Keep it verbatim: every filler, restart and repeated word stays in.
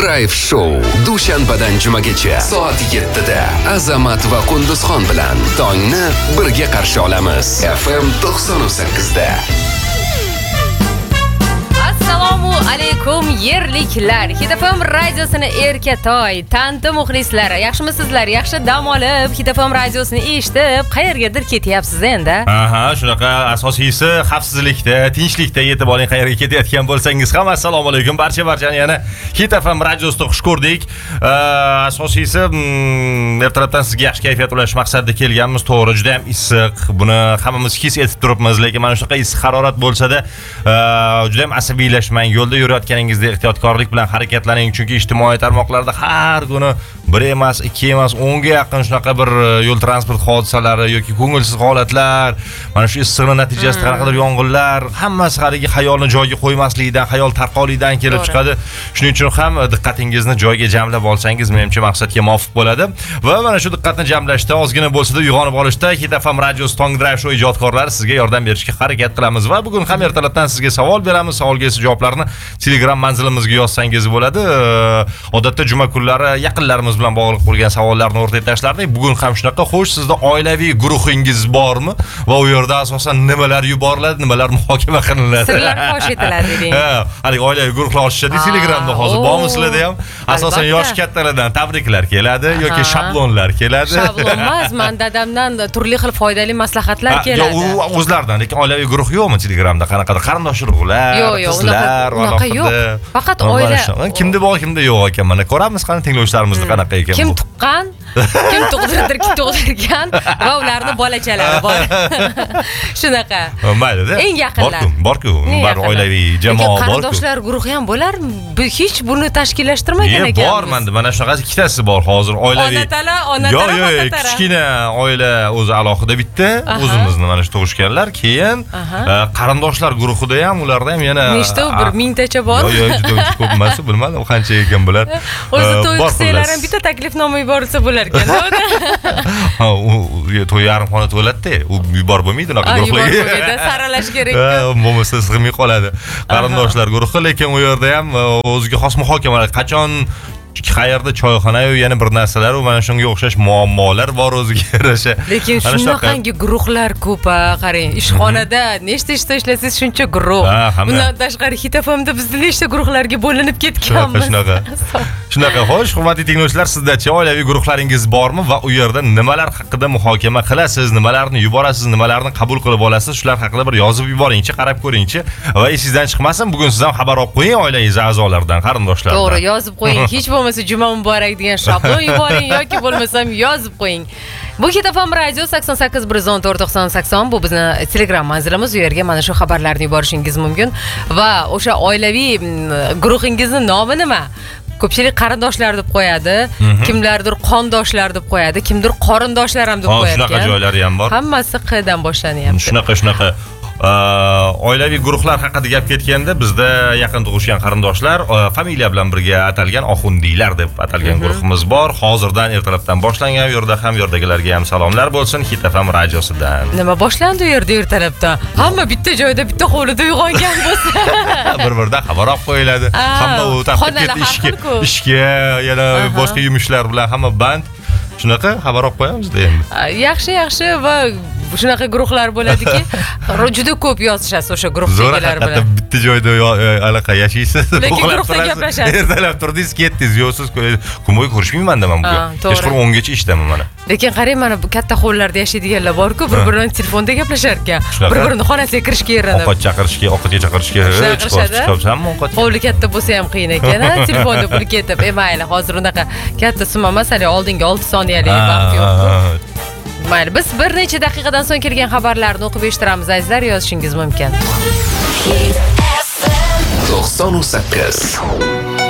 Drive Show dushanbadan jumagacha soat yettida Azamat va Qunduzxon bilan tongni birga qarshi olamiz. F M to'qson sakkizda. Assalomu alaykum yerliklar. Hit F M radiosini Erkatoy, tanti muxlislar. Yaxshimisizlar? Yaxshi dam olib, Hit F M radiosini eshitib, qayergadir ketyapsiz endi. Aha, shunaqa asosiysi xavfsizlikda, tinchlikda yetib oling, qayerga ketayotgan bo'lsangiz ham assalomu alaykum. Barcha barchani yana Hit F M radiosida xush ko'rdik. Asosiysi ertalabdan sizga yaxshi kayfiyat ulash maqsadida kelganmiz. To'g'ri, juda ham issiq. Buni hammamiz his etib turibmiz, lekin mana shunaqa issiq harorat bo'lsa-da, juda ham asabiylashmang. Yo'lda yurayotganingizda ehtiyotkorlik bilan harakatlaning, chunki ijtimoiy tarmoqlarda har kuni bir emas, ikki emas, o'nga yaqin shunaqa bir yo'l transport hodisalari yoki ko'ngilsiz holatlar, mana shu issiqning natijasida qanaqadir yong'inlar, hammasi haligi xayolni joyiga qo'ymaslikdan, xayol tarqoqlikdan kelib chiqadi. Shuning uchun ham diqqatingizni joyiga jamlab olsangiz, menimcha maqsadga muvofiq bo'ladi. Va mana shu diqqatni jamlashda, ozgina bo'lsa-da uyg'onib olishda Hit F M radios Tong Drive Show ijodkorlari sizga yordam berishga harakat qilamiz va bugun ham ertalabdan sizga savol beramiz. Savolga esa javoblarni Telegram manzilimizga yozsangiz bo'ladi. Odatda juma kunlari yaqinlarimiz bilan bog'liq bo'lgan savollarni o'rtaga tashlardik. Bugun ham shunaqa. Xo'sh, sizda oilaviy guruhingiz bormi va u yerda asosan nimalar yuboriladi, nimalar muhokama qilinadi? Sirlar fosh etiladi deng. Ha, hali oilaviy guruhlar ochishadi Telegramda hozir. Bormi sizlarda ham? Asosan yosh kattalardan tabriklar keladi yoki shablonlar keladi. Shablon emas, men dadamdan turli xil foydali maslahatlar keladi. Yo'q, u o'zlaridan, lekin oilaviy guruh yo'qmi Telegramda? Qanaqadir qarindosh urug'lar, qizlar, unaqa yo'q. Faqat oila. Kimda bor, kimda yo'q ekan. Mana ko'ramiz qani tinglovchilarimizni qanaqa ekan. Kim tuqqan, kim tug'dirdir, kim tug'dirgan va ularning bolachalari bor. Shunaqa. Mayli-da. Eng yaqinlar. Bor-ku, bar oilaviy jamoa bor-ku. Qarindoshlar guruhi ham bo'larmi? Hech buni tashkillashtirmagan ekan. Bor, menda mana shunaqasi ikkitasi bor hozir oilaviy. Ona-tala, ona-tala, yo'q, kichkina oila o'zi alohida bitta, o'zimizni mana shu tug'ishganlar, keyin qarindoshlar guruhida ham, ularda ham yana nechta bir mingtacha bor. Yo'q, yo'q, juda ko'p emas, bilmadim qancha ekan bular. O'zi to'y qilsalar ham bitta taklifnoma yuborilsa bo'lar ekan. Ha, u to'y yarim xona to'ladi-da, u yuborib bo'lmaydi unaqa guruhlarga. Saralash kerak. Bo'lmasa sig'may qoladi. Qarindoshlar guruhi, lekin u yerda ham o'ziga xos muhokamalar, qachon qayerda choyxona-yu yana bir narsalar va mana shunga o'xshash muammolar bor o'ziga yarasha. Lekin shunaqangi guruhlar ko'p, qarang. Ishxonada nechta ishda ishlasangiz shuncha guruh. Bundan tashqari Hit F M da biz nechta guruhlarga bo'linib ketganmiz. Shunaqa. Shunaqa. Xo'sh, hurmatli tinglovchilar, sizda-chi oilaviy guruhlaringiz bormi va u yerda nimalar haqida muhokama qilasiz, nimalarni yuborasiz, nimalarni qabul qilib olasiz? Shular haqida bir yozib yuboring-chi, qarab ko'ring-chi. Va esingizdan chiqmasin, bugun siz ham xabar olib qo'ying oilangiz a'zolaridan, qarindoshlardan. To'g'ri, yozib qo'ying. Hech bo'lmasa juma muborak degan shablon yuboring yoki bo'lmasam yozib qo'ying. Bu Hit F M radio sakson sakkiz bir yuz o'n to'rt to'qson sakson, bu bizni Telegram manzilimiz. U yerga mana shu xabarlarni yuborishingiz mumkin va o'sha oilaviy guruhingizni nomi nima? Ko'pchilik qarindoshlar deb qo'yadi, kimlardir qondoshlar deb qo'yadi, kimdir qorindoshlar ham deb qo'yadi. Shunaqa joylari ham bor. Hammasi Q dan boshlanyapti. Shunaqa shunaqa oilaviy guruhlar haqida gap ketganda, bizda yaqin tug'ishgan qarindoshlar familiya bilan birga atalgan oxundiylar deb atalgan guruhimiz bor. Hozirdan ertalabdan boshlangan, u yerda ham yerdagilarga ham salomlar bo'lsin Hit F M radiosidan. Nima boshlandi u yerda ertalabdan? Hamma bitta joyda, bitta hovlida uyg'ongan bo'lsa, bir-biridan xabar olib qo'yiladi. Hamma u taqib ketdi ishga, ishga, yana boshqa yumushlar bilan hamma band. Shunaqa xabar olib qo'yamiz-da endi. Yaxshi, yaxshi va shunaqa guruhlar bo'ladiki, juda ko'p yozishasiz o'sha guruhdagilar bilan. Zo'r, bitta joyda aloqa yashaysiz. Lekin guruhda gaplashasiz. Ertalab turdingiz, ketdingiz, yo'qsiz, kun bo'yi ko'rishmayman-da men bugun. Kechqurun o'ngacha ishdaman mana. Lekin qarang, mana bu katta hovlilarda yashaydiganlar bor-ku, bir-biridan telefonda gaplashar ekan. Bir-birini xonasiga kirishga erinadi. Ovqat chaqirishga, ovqatga chaqirishga, chiqibsanmi ovqatga? Hovli katta bo'lsa ham qiyin ekan, telefonda pul ketib. E mayli, hozir unaqa katta summa emas, hali oldinga olti soniyalik vaqt yo'q. Mayli, biz bir necha daqiqadan so'ng kelgan xabarlarni o'qib eshittiramiz, azizlar, yozishingiz mumkin. to'qson sakkiz